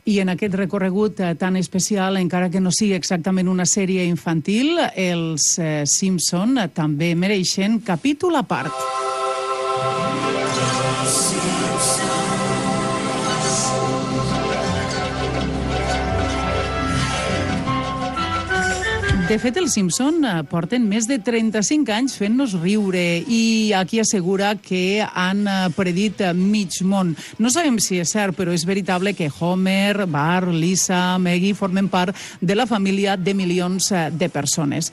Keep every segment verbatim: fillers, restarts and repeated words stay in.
I en aquest recorregut eh, tan especial, encara que no sigui exactament una sèrie infantil, els eh, Simpson eh, també mereixen capítol a part. De fet, els Simpson porten més de trenta-cinc anys fent-nos riure i aquí assegura que han predit mig món. No sabem si és cert, però és veritable que Homer, Bart, Lisa, Maggie formen part de la família de milions de persones.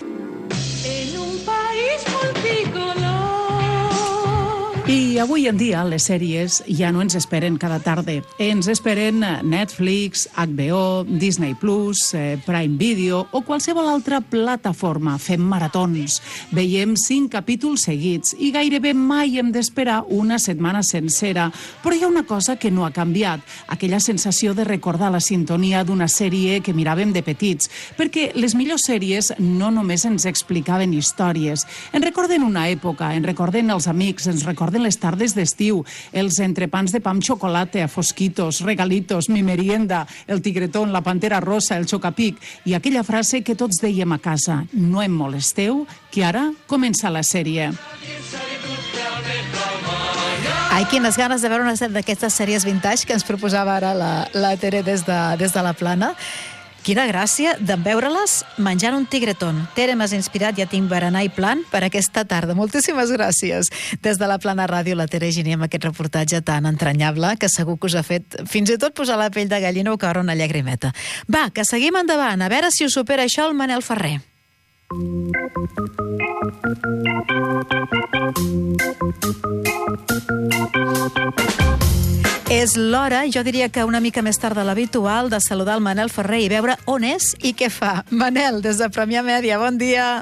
I avui en dia les sèries ja no ens esperen cada tarda. Ens esperen Netflix, H B O, Disney Plus, Prime Video o qualsevol altra plataforma. Fem maratons, veiem cinc capítols seguits i gairebé mai hem d'esperar una setmana sencera. Però hi ha una cosa que no ha canviat, aquella sensació de recordar la sintonia d'una sèrie que miràvem de petits, perquè les millors sèries no només ens explicaven històries, ens recorden una època, ens recorden els amics, ens recorden les tardes d'estiu, els entrepans de pa amb xocolata, fosquitos, regalitos, mi merienda, el tigretón, la pantera rosa, el xocapic i aquella frase que tots dèiem a casa: no em molesteu, que ara comença la sèrie. Ai, quines ganes de veure una d'aquestes sèries vintage que ens proposava ara la, la Tere des de, des de la Plana. Quina gràcia de veure-les menjant un tigretón. Tere, m'has inspirat, ja tinc berenar i plan per aquesta tarda. Moltíssimes gràcies. Des de la Plana Ràdio, la Tere Giner, amb aquest reportatge tan entranyable que segur que us ha fet fins i tot posar la pell de gallina o caure una llagrimeta. Va, que seguim endavant. A veure si us supera això el Manel Ferrer. És l'hora, jo diria que una mica més tard de l'habitual, de saludar el Manel Ferrer i veure on és i què fa. Manel, des de Premià Mèdia, bon dia.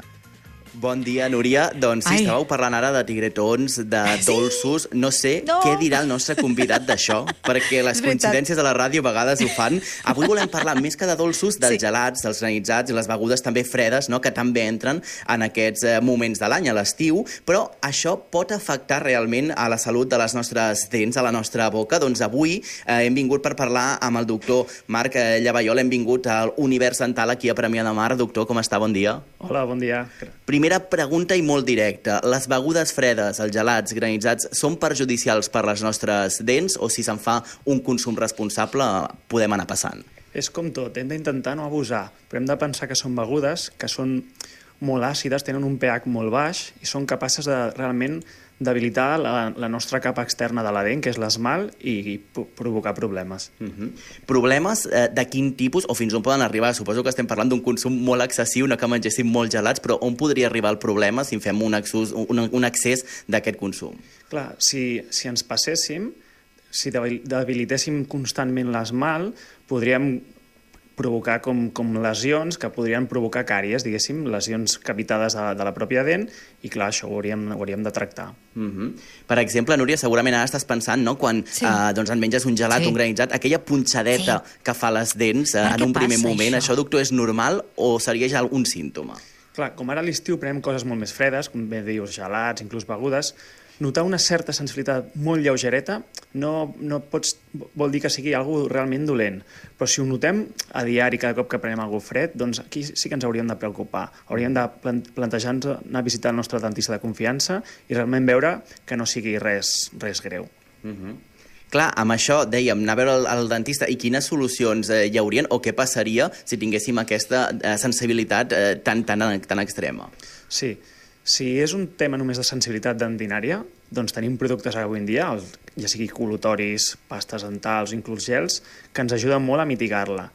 Bon dia, Núria. Doncs sí, Ai. estàveu parlant ara de tigretons, de dolços. No sé no. què dirà el nostre convidat d'això, perquè les coincidències de la ràdio a vegades ho fan. Avui volem parlar més que de dolços, dels sí. gelats, dels granitzats i les begudes també fredes, no?, que també entren en aquests eh, moments de l'any, a l'estiu, però això pot afectar realment a la salut de les nostres dents, a la nostra boca. Doncs avui eh, hem vingut per parlar amb el doctor Marc Llavallol, hem vingut al Univers Dental aquí a Premià de Mar. Doctor, com està? Bon dia. Hola, bon dia. Primera pregunta i molt directa. Les begudes fredes, els gelats, granitzats, són perjudicials per les nostres dents o si se'n fa un consum responsable podem anar passant? És com tot, hem d'intentar no abusar, però hem de pensar que són begudes que són molt àcides, tenen un pH molt baix i són capaces de realment debilitar la, la nostra capa externa de la dent, que és l'esmalt, i, i provocar problemes. Uh-huh. Problemes eh, de quin tipus, o fins on poden arribar? Suposo que estem parlant d'un consum molt excessiu, no que mengéssim molts gelats, però on podria arribar el problema si fem un, excés, un, un excés d'aquest consum? Clar, si, si ens passéssim, si debilitéssim constantment l'esmalt, podríem provocar com, com lesions que podrien provocar càries, diguéssim, lesions capitades de, de la pròpia dent, i clar, això ho hauríem, ho hauríem de tractar. Uh-huh. Per exemple, Núria, segurament ara estàs pensant, no?, quan sí. eh, doncs en menges un gelat, sí. un granitzat, aquella punxadeta sí. que fa les dents eh, en un primer moment, això? això, doctor, és normal o seria ja un símptoma? Clar, com ara a l'estiu prenem coses molt més fredes, com bé dius, gelats, inclús begudes, notar una certa sensibilitat molt lleugereta no, no pots, vol dir que sigui algo realment dolent, però si ho notem a diari cada cop que prenem algo fred, doncs aquí sí que ens hauríem de preocupar. Hauríem de plantejar-nos anar a visitar el nostre dentista de confiança i realment veure que no sigui res, res greu. Uh-huh. Clar, amb això dèiem, anar a veure el, el dentista i quines solucions eh, hi haurien o què passaria si tinguéssim aquesta eh, sensibilitat eh, tan, tan, tan extrema? Sí. Si és un tema només de sensibilitat dentinària, doncs tenim productes avui en dia, ja sigui col·lutoris, pastes dentals, inclús gels, que ens ajuden molt a mitigar-la.